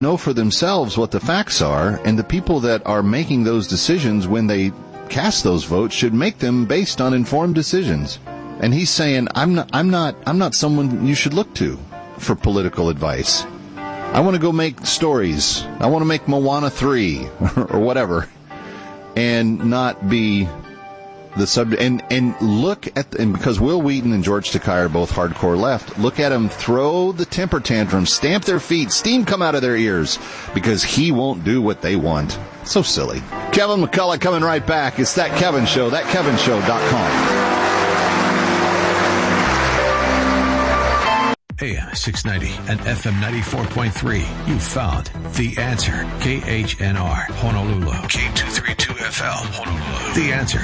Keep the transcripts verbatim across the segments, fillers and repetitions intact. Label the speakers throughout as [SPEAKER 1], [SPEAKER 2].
[SPEAKER 1] know for themselves what the facts are, and the people that are making those decisions when they cast those votes should make them based on informed decisions. And he's saying, I'm not, I'm not, I'm not someone you should look to for political advice. I want to go make stories. I want to make Moana three or whatever, and not be the subject. And, and look at, the, and because Will Wheaton and George Takei are both hardcore left, look at them throw the temper tantrum, stamp their feet, steam come out of their ears, because he won't do what they want. So silly. Kevin McCullough coming right back. It's That Kevin Show, that kevin show dot com.
[SPEAKER 2] A M six ninety and F M ninety-four point three. You found The Answer. K H N R, Honolulu. K two thirty-two F L, Honolulu. The Answer.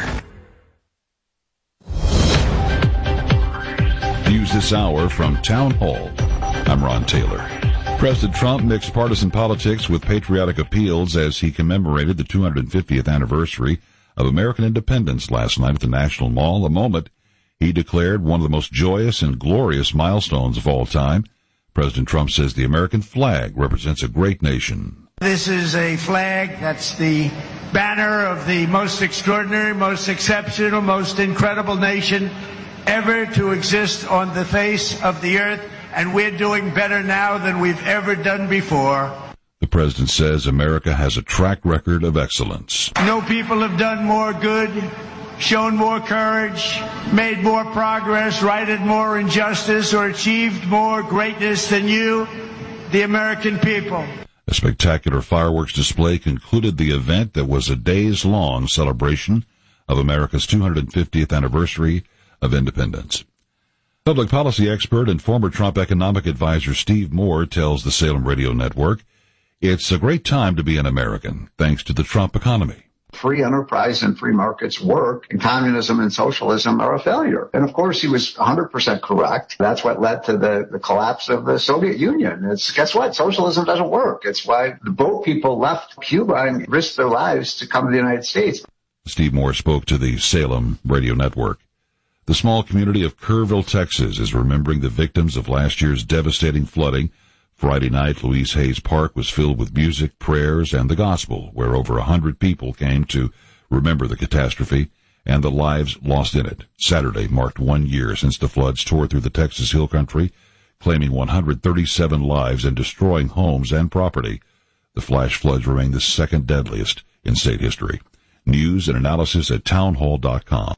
[SPEAKER 3] News this hour from Town Hall. I'm Ron Taylor. President Trump mixed partisan politics with patriotic appeals as he commemorated the two hundred fiftieth anniversary of American independence last night at the National Mall, a moment he declared one of the most joyous and glorious milestones of all time. President Trump says the American flag represents a great nation.
[SPEAKER 4] This is a flag that's the banner of the most extraordinary, most exceptional, most incredible nation ever to exist on the face of the earth, and we're doing better now than we've ever done before.
[SPEAKER 3] The president says America has a track record of excellence.
[SPEAKER 4] No people have done more good, shown more courage, made more progress, righted more injustice, or achieved more greatness than you, the American people.
[SPEAKER 3] A spectacular fireworks display concluded the event that was a days-long celebration of America's two hundred fiftieth anniversary of independence. Public policy expert and former Trump economic advisor Steve Moore tells the Salem Radio Network, it's a great time to be an American, thanks to the Trump economy.
[SPEAKER 5] Free enterprise and free markets work, and communism and socialism are a failure. And of course, he was one hundred percent correct. That's what led to the, the collapse of the Soviet Union. It's, guess what? Socialism doesn't work. It's why the boat people left Cuba and risked their lives to come to the United States.
[SPEAKER 3] Steve Moore spoke to the Salem Radio Network. The small community of Kerrville, Texas, is remembering the victims of last year's devastating flooding. Friday night, Louise Hayes Park was filled with music, prayers, and the gospel, where over a hundred people came to remember the catastrophe and the lives lost in it. Saturday marked one year since the floods tore through the Texas Hill Country, claiming one hundred thirty-seven lives and destroying homes and property. The flash floods remain the second deadliest in state history. News and analysis at townhall dot com.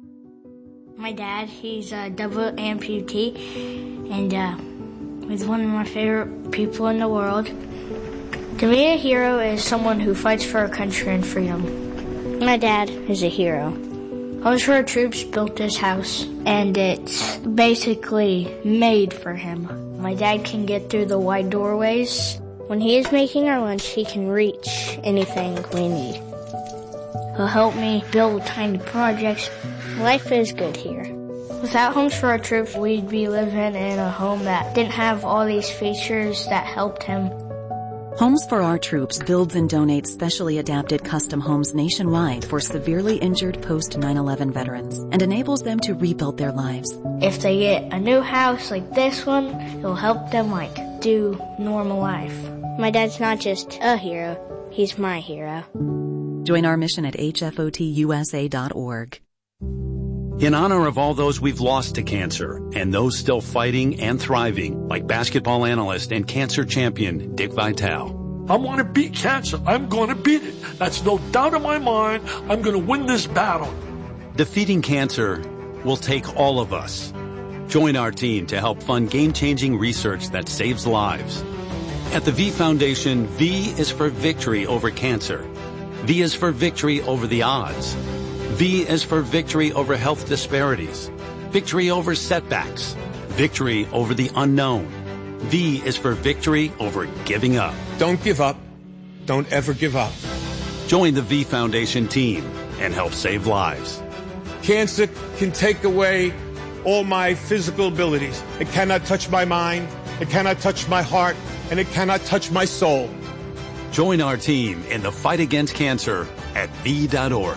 [SPEAKER 6] My dad, he's a double amputee, and uh, he's one of my favorite people in the world. To me, a hero is someone who fights for our country and freedom. My dad is a hero. Homes for Our Troops built this house, and it's basically made for him. My dad can get through the wide doorways. When he is making our lunch, he can reach anything we need. He'll help me build tiny projects. Life is good here. Without Homes for Our Troops, we'd be living in a home that didn't have all these features that helped him.
[SPEAKER 7] Homes for Our Troops builds and donates specially adapted custom homes nationwide for severely injured post nine eleven veterans and enables them to rebuild their lives.
[SPEAKER 6] If they get a new house like this one, it'll help them like do normal life. My dad's not just a hero, he's my hero.
[SPEAKER 7] Join our mission at H F O T U S A dot org.
[SPEAKER 8] In honor of all those we've lost to cancer and those still fighting and thriving, like basketball analyst and cancer champion Dick Vitale.
[SPEAKER 9] I want to beat cancer. I'm going to beat it. That's no doubt in my mind. I'm going to win this battle.
[SPEAKER 8] Defeating cancer will take all of us. Join our team to help fund game-changing research that saves lives. At the V Foundation, V is for victory over cancer. V is for victory over the odds. V is for victory over health disparities, victory over setbacks, victory over the unknown. V is for victory over giving up.
[SPEAKER 10] Don't give up. Don't ever give up.
[SPEAKER 8] Join the V Foundation team and help save lives.
[SPEAKER 10] Cancer can take away all my physical abilities. It cannot touch my mind, it cannot touch my heart, and it cannot touch my soul.
[SPEAKER 8] Join our team in the fight against cancer at V dot org.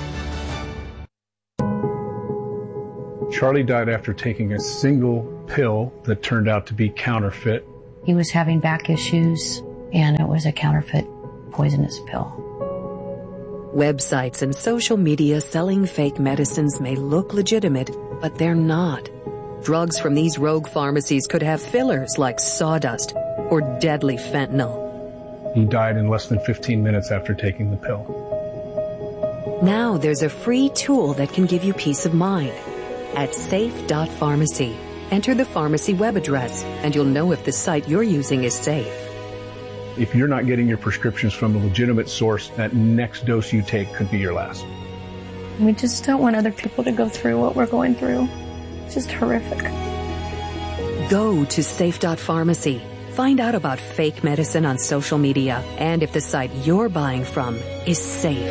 [SPEAKER 11] Charlie died after taking a single pill that turned out to be counterfeit.
[SPEAKER 12] He was having back issues.
[SPEAKER 11] and it was a counterfeit poisonous pill.
[SPEAKER 12] Websites and social media selling fake medicines may look legitimate, but they're not. Drugs from these rogue pharmacies could have fillers like sawdust or deadly fentanyl.
[SPEAKER 13] He died in less than fifteen minutes after taking the pill.
[SPEAKER 12] Now there's a free tool that can give you peace of mind. At safe dot pharmacy, enter the pharmacy web address, and you'll know if the site you're using is safe.
[SPEAKER 13] If you're not getting your prescriptions from a legitimate source, that next dose you take could be your last.
[SPEAKER 14] We just don't want other people to go through what we're going through. It's just horrific.
[SPEAKER 12] Go to safe dot pharmacy. Find out about fake medicine on social media and if the site you're buying from is safe.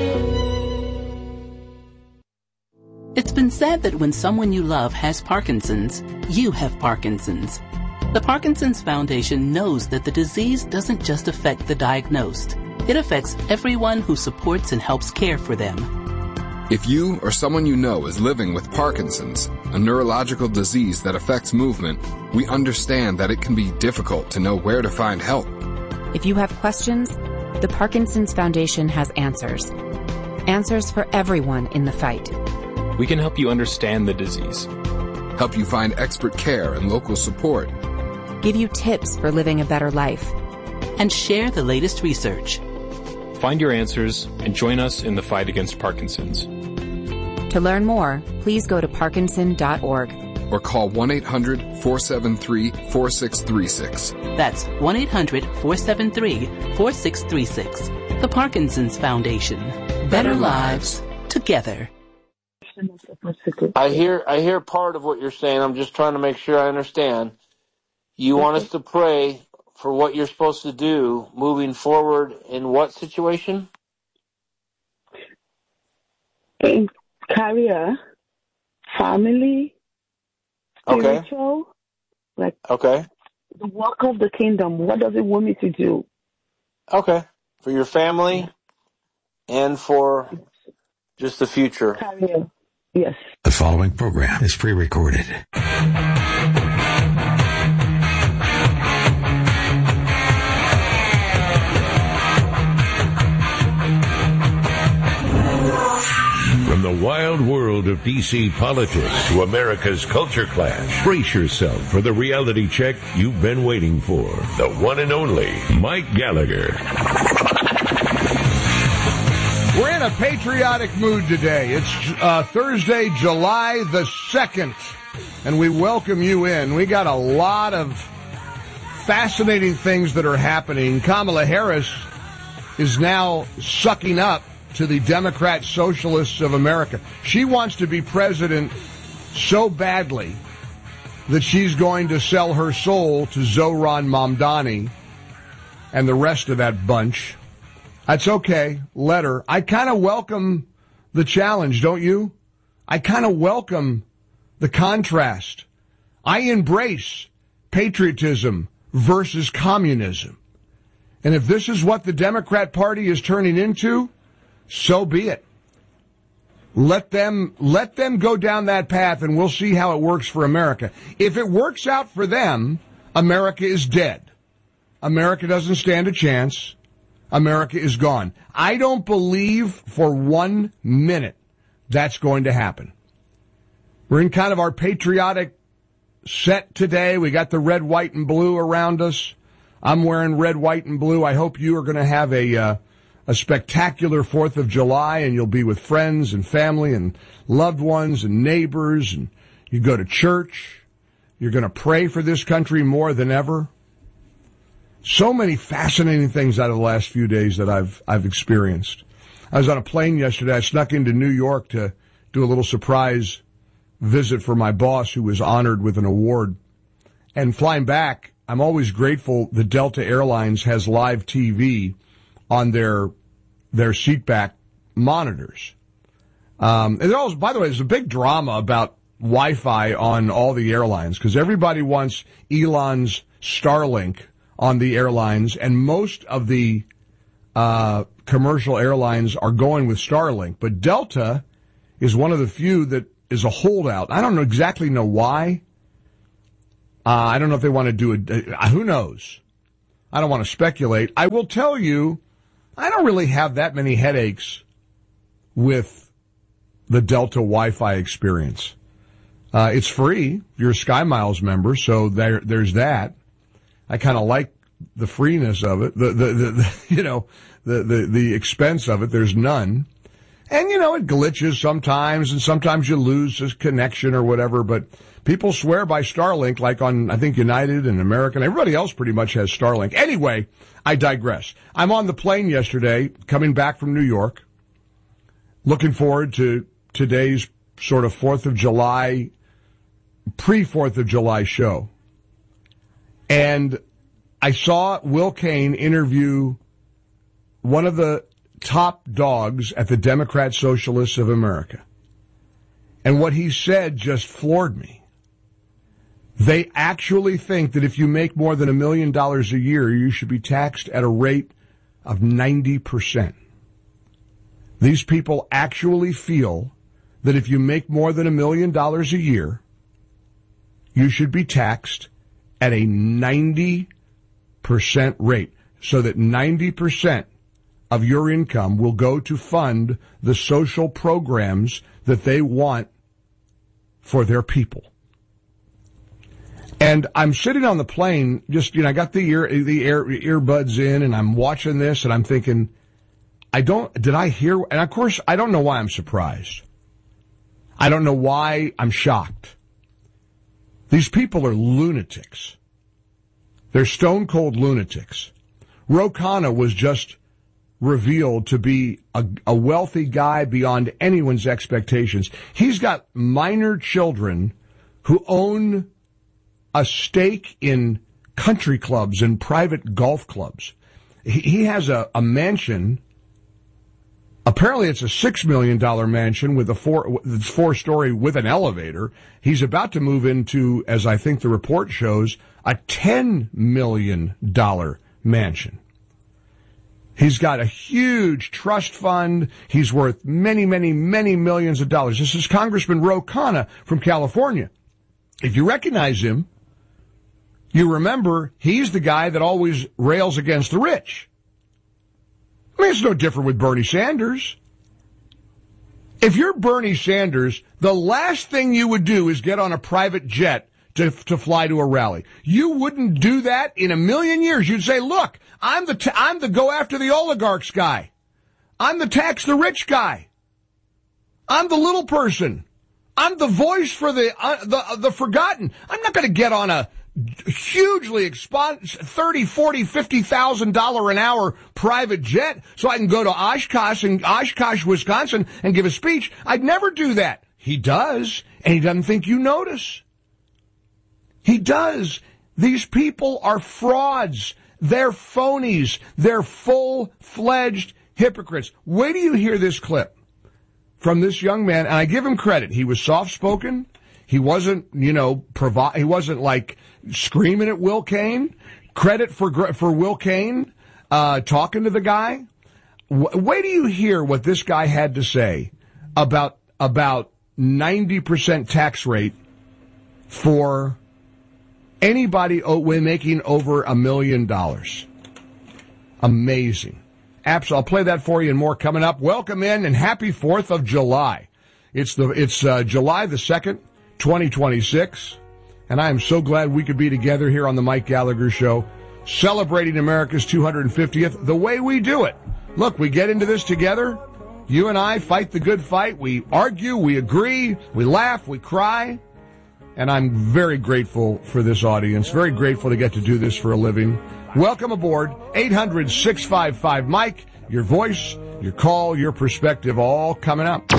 [SPEAKER 15] It's been said that when someone you love has Parkinson's, you have Parkinson's. The Parkinson's Foundation knows that the disease doesn't just affect the diagnosed. It affects everyone who supports and helps care for them.
[SPEAKER 16] If you or someone you know is living with Parkinson's, a neurological disease that affects movement, we understand that it can be difficult to know where to find help.
[SPEAKER 17] If you have questions, the Parkinson's Foundation has answers. Answers for everyone in the fight.
[SPEAKER 18] We can help you understand the disease,
[SPEAKER 16] help you find expert care and local support,
[SPEAKER 17] give you tips for living a better life,
[SPEAKER 15] and share the latest research.
[SPEAKER 18] Find your answers and join us in the fight against Parkinson's.
[SPEAKER 17] To learn more, please go to parkinson dot org.
[SPEAKER 16] Or call one eight hundred four seven three four six three six.
[SPEAKER 15] That's one eight hundred four seven three four six three six. The Parkinson's Foundation. Better lives together.
[SPEAKER 19] I hear I hear part of what you're saying. I'm just trying to make sure I understand. You want us to pray for what you're supposed to do moving forward in what situation?
[SPEAKER 20] In career, family, spiritual,
[SPEAKER 19] okay.
[SPEAKER 20] like
[SPEAKER 19] okay.
[SPEAKER 20] the work of the kingdom. What does it want me to do?
[SPEAKER 19] Okay. For your family and for just the future.
[SPEAKER 20] Career. Yes.
[SPEAKER 2] The following program is pre-recorded. From the wild world of D C politics to America's culture clash, brace yourself for the reality check you've been waiting for. The one and only Mike Gallagher.
[SPEAKER 21] We're in a patriotic mood today. It's uh, Thursday, July the second, and we welcome you in. We got a lot of fascinating things that are happening. Kamala Harris is now sucking up to the Democrat Socialists of America. She wants to be president so badly that she's going to sell her soul to Zohran Mamdani and the rest of that bunch. That's okay. Let her. I kind of welcome the challenge, don't you? I kind of welcome the contrast. I embrace patriotism versus communism. And if this is what the Democrat Party is turning into, so be it. Let them, let them go down that path, and we'll see how it works for America. If it works out for them, America is dead. America doesn't stand a chance. America is gone. I don't believe for one minute that's going to happen. We're in kind of our patriotic set today. We got the red, white, and blue around us. I'm wearing red, white, and blue. I hope you are going to have a uh, a spectacular fourth of July, and you'll be with friends and family and loved ones and neighbors, and you go to church. You're going to pray for this country more than ever. So many fascinating things out of the last few days that I've I've experienced. I was on a plane yesterday. I snuck into New York to do a little surprise visit for my boss, who was honored with an award. And flying back, I'm always grateful that Delta Airlines has live T V on their their seatback monitors. Um, and also, by the way, there's a big drama about Wi-Fi on all the airlines because everybody wants Elon's Starlink on the airlines, and most of the uh, commercial airlines are going with Starlink. But Delta is one of the few that is a holdout. I don't know exactly know why. Uh, I don't know if they want to do it. Uh, who knows? I don't want to speculate. I will tell you, I don't really have that many headaches with the Delta Wi-Fi experience. Uh, it's free. You're a SkyMiles member, so there, there's that. I kind of like the freeness of it. The, the, the, the you know, the, the, the expense of it. There's none. And, you know, it glitches sometimes, and sometimes you lose this connection or whatever, but people swear by Starlink, like on, I think, United and American. Everybody else pretty much has Starlink. Anyway, I digress. I'm on the plane yesterday, coming back from New York, looking forward to today's sort of fourth of July, pre-fourth of July show. And I saw Will Cain interview one of the top dogs at the Democrat Socialists of America. And what he said just floored me. They actually think that if you make more than a million dollars a year, you should be taxed at a rate of ninety percent. These people actually feel that if you make more than a million dollars a year, you should be taxed at a ninety percent rate, so that ninety percent of your income will go to fund the social programs that they want for their people. And I'm sitting on the plane, just, you know, I got the ear, the ear, earbuds in, and I'm watching this, and I'm thinking, I don't, did I hear, and of course, I don't know why I'm surprised. I don't know why I'm shocked. These people are lunatics. They're stone cold lunatics. Ro Khanna was just revealed to be a, a wealthy guy beyond anyone's expectations. He's got minor children who own a stake in country clubs and private golf clubs. He, he has a, a mansion. Apparently it's a six million dollars mansion with a four, four story with an elevator. He's about to move into, as I think the report shows, a ten million dollars mansion. He's got a huge trust fund. He's worth many, many, many millions of dollars. This is Congressman Ro Khanna from California. If you recognize him, you remember he's the guy that always rails against the rich. I mean, it's no different with Bernie Sanders. If you're Bernie Sanders, the last thing you would do is get on a private jet to, to fly to a rally. You wouldn't do that in a million years. You'd say, look, I'm the, t- I'm the go after the oligarchs guy. I'm the tax the rich guy. I'm the little person. I'm the voice for the, uh, the, uh, the forgotten. I'm not going to get on a hugely expensive thirty, forty, fifty thousand dollars an hour private jet so I can go to Oshkosh and Oshkosh, Wisconsin and give a speech. I'd never do that. He does, and he doesn't think you notice. He does. These people are frauds. They're phonies. They're full-fledged hypocrites. Wait till you hear this clip from this young man, and I give him credit. He was soft-spoken. He wasn't, you know, provi- he wasn't like screaming at Will Cain. Credit for for Will Cain uh, talking to the guy. W- wait till you hear what this guy had to say about about ninety percent tax rate for anybody when making over a million dollars. Amazing. Apps, I'll play that for you and more coming up. Welcome in and happy fourth of July. It's the it's uh, July the second, twenty twenty-six, and I am so glad we could be together here on the Mike Gallagher Show, celebrating America's two hundred fiftieth the way we do it. Look, we get into this together. You and I fight the good fight. We argue, we agree, we laugh, we cry. And I'm very grateful for this audience, very grateful to get to do this for a living. Welcome aboard. eight hundred, six five five, Mike. Your voice, your call, your perspective, all coming up.